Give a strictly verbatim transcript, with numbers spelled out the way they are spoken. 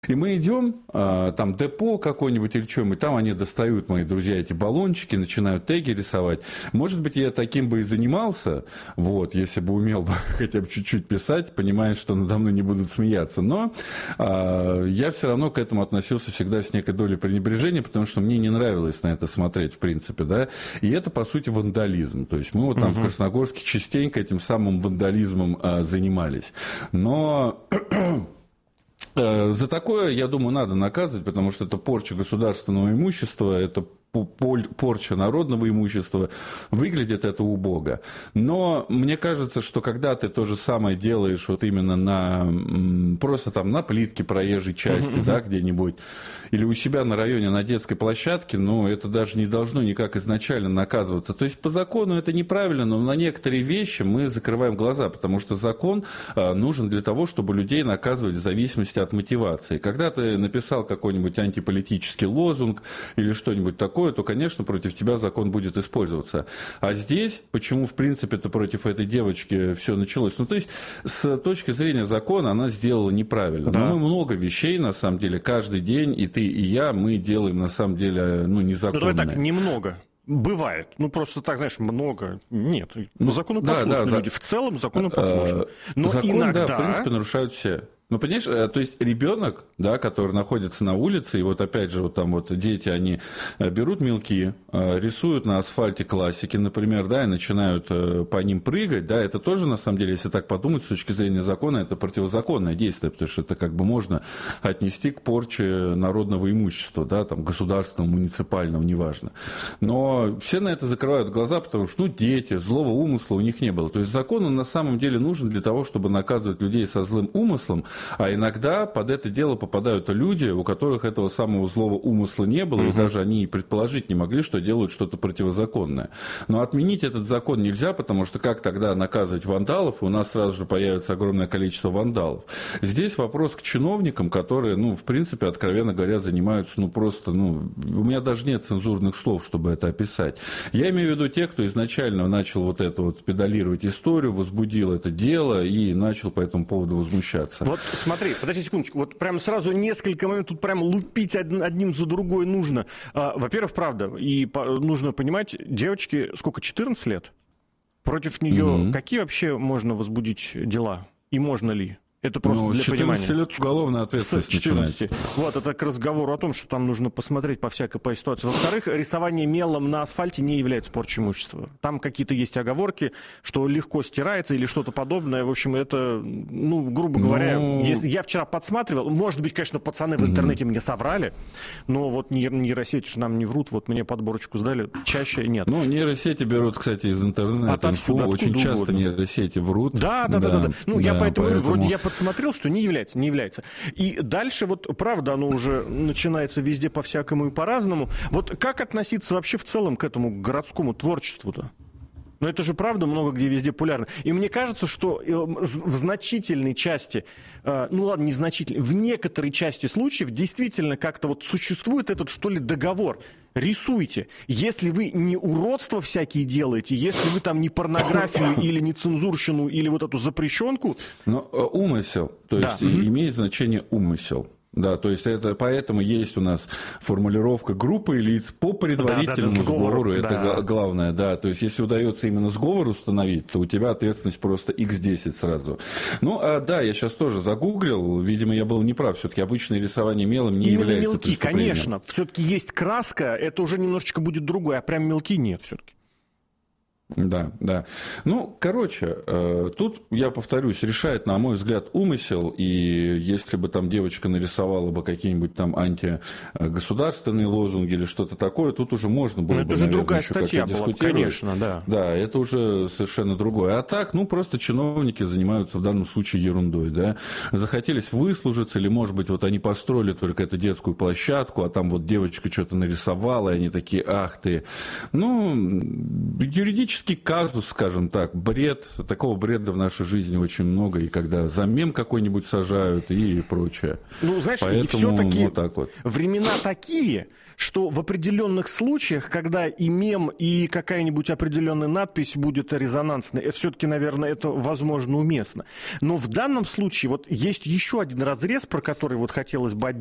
И мы идем, там депо какое-нибудь или что-нибудь, там они достают, мои друзья, эти баллончики, начинают теги рисовать. Может быть, я таким бы и занимался, вот, если бы умел бы хотя бы чуть-чуть писать, понимая, что надо мной не будут смеяться. Но а, я все равно к этому относился всегда с некой долей пренебрежения, потому что мне не нравилось на это смотреть, в принципе, да. И это, по сути, вандализм. То есть мы вот там угу. в Красногорске частенько этим самым вандализмом а, занимались. Но... За такое, я думаю, надо наказывать, потому что это порча государственного имущества, это порча народного имущества, выглядит это убого. Но мне кажется, что когда ты то же самое делаешь вот именно на просто там на плитке проезжей части, uh-huh. да, где-нибудь, или у себя на районе, на детской площадке, ну, это даже не должно никак изначально наказываться. То есть по закону это неправильно, но на некоторые вещи мы закрываем глаза, потому что закон нужен для того, чтобы людей наказывать в зависимости от мотивации. Когда ты написал какой-нибудь антиполитический лозунг или что-нибудь такое, то, конечно, против тебя закон будет использоваться. А здесь, почему, в принципе-то, против этой девочки все началось? Ну, то есть, с точки зрения закона, она сделала неправильно. Да. Но мы много вещей, на самом деле, каждый день, и ты, и я, мы делаем, на самом деле, ну, незаконное. Ну, давай так, немного. Бывает. Ну, просто так, знаешь, много. Нет. Ну, законопослушные да, да, люди. За... В целом законопослушны. Но закон, иногда... да, в принципе, нарушают все. Ну, понимаешь, то есть ребенок, да, который находится на улице, и вот опять же, вот там вот дети, они берут мелки, рисуют на асфальте классики, например, да, и начинают по ним прыгать, да, это тоже, на самом деле, если так подумать, с точки зрения закона, это противозаконное действие, потому что это как бы можно отнести к порче народного имущества, да, там, государственного, муниципального, неважно. Но все на это закрывают глаза, потому что, ну, дети, злого умысла у них не было. То есть закон, он на самом деле нужен для того, чтобы наказывать людей со злым умыслом, а иногда под это дело попадают люди, у которых этого самого злого умысла не было, угу. и даже они и предположить не могли, что делают что-то противозаконное. Но отменить этот закон нельзя, потому что как тогда наказывать вандалов, у нас сразу же появится огромное количество вандалов. Здесь вопрос к чиновникам, которые, ну, в принципе, откровенно говоря, занимаются, ну, просто, ну, у меня даже нет цензурных слов, чтобы это описать. Я имею в виду тех, кто изначально начал вот это вот педалировать историю, возбудил это дело и начал по этому поводу возмущаться. Вот смотри, подожди секундочку, вот прям сразу несколько моментов, тут прям лупить одним за другой нужно. Во-первых, правда, и нужно понимать, девочке сколько, четырнадцать лет? Против нее mm-hmm. какие вообще можно возбудить дела? И можно ли? Это просто ну, для понимания. с четырнадцати лет уголовная ответственность начинается. Вот, это к разговору о том, что там нужно посмотреть по всякой по ситуации. Во-вторых, рисование мелом на асфальте не является порчей имущества. Там какие-то есть оговорки, что легко стирается или что-то подобное. В общем, это, ну, грубо говоря, ну... если я вчера подсматривал, может быть, конечно, пацаны в интернете mm-hmm. мне соврали, но вот нейросети же нам не врут, вот мне подборочку сдали, чаще нет. Ну, нейросети берут, кстати, из интернета. Отсюда, очень часто угодно. Нейросети врут. Да, да, да, да. да, да. Ну, да, я поэтому, поэтому... вроде я смотрел, что не является, не является. И дальше вот, правда, оно уже начинается везде по-всякому и по-разному. Вот как относиться вообще в целом к этому городскому творчеству-то? Но это же правда много где везде популярно. И мне кажется, что в значительной части, ну ладно, не значительной, в некоторой части случаев действительно как-то вот существует этот, что ли, договор. Рисуйте. Если вы не уродства всякие делаете, если вы там не порнографию или не цензурщину, или вот эту запрещенку... Но умысел, то есть да. имеет значение умысел. Да, то есть это поэтому есть у нас формулировка группы лиц по предварительному да, да, да, сговору. Это да. главное, да. То есть если удается именно сговор установить, то у тебя ответственность просто икс десять сразу. Ну, а, да, я сейчас тоже загуглил. Видимо, я был неправ. Все-таки обычное рисование мелом не именно является мелки, преступлением. Конечно. Все-таки есть краска, это уже немножечко будет другое, а прям мелки нет все-таки. Да, да. Ну, короче, тут, я повторюсь, решает, на мой взгляд, умысел, и если бы там девочка нарисовала бы какие-нибудь там антигосударственные лозунги или что-то такое, тут уже можно было бы, это же наверное, другая статья была, конечно, да. Да, это уже совершенно другое. А так, ну, просто чиновники занимаются в данном случае ерундой, да. Захотелись выслужиться, или, может быть, вот они построили только эту детскую площадку, а там вот девочка что-то нарисовала, и они такие, ах ты. Ну, юридически классический казус, скажем так, бред. Такого бреда в нашей жизни очень много. И когда за мем какой-нибудь сажают и прочее. Ну, знаешь, Поэтому все-таки вот так вот. Времена такие, что в определенных случаях, когда и мем, и какая-нибудь определенная надпись будет резонансной, все-таки, наверное, это, возможно, уместно. Но в данном случае вот есть еще один разрез, про который вот хотелось бы